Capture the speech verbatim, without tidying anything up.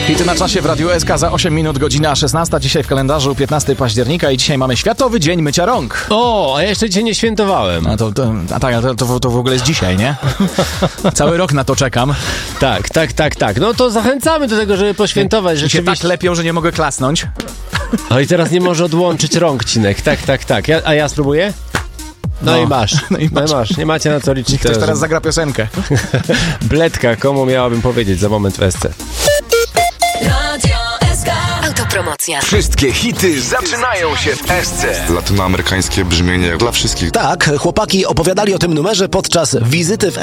Hity na czasie w Radiu S K za osiem minut, godzina szesnasta. Dzisiaj w kalendarzu piętnastego października i dzisiaj mamy Światowy Dzień Mycia Rąk. O, a ja jeszcze dzisiaj nie świętowałem. A to, to, a tak, to, to, to w ogóle jest dzisiaj, nie? Cały rok na to czekam. Tak, tak, tak, tak. No to zachęcamy do tego, żeby poświętować I rzeczywiście. się tak lepią, że nie mogę klasnąć. O, i teraz nie może odłączyć rąk, Cinek. Tak, tak, tak. Ja, a ja spróbuję? No, No. i masz. No i No masz. i masz. Nie macie na co liczyć. Ktoś teraz zagra piosenkę. Bledka, komu miałabym powiedzieć za moment w esce. Autopromocja. Wszystkie hity zaczynają się w esce. Latynoamerykańskie brzmienie dla wszystkich. Tak, chłopaki opowiadali o tym numerze podczas wizyty w